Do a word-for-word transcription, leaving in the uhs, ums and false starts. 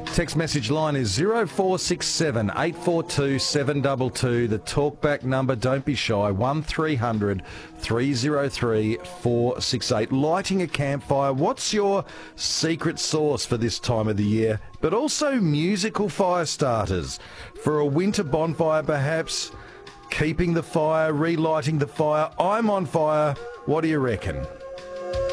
Text message line is zero four six seven, eight four two, seven two two. The talkback number, don't be shy, one three hundred, three oh three, four six eight. Lighting a campfire, what's your secret sauce for this time of the year? But also musical fire starters. For a winter bonfire perhaps, keeping the fire, relighting the fire. I'm on fire. What do you reckon?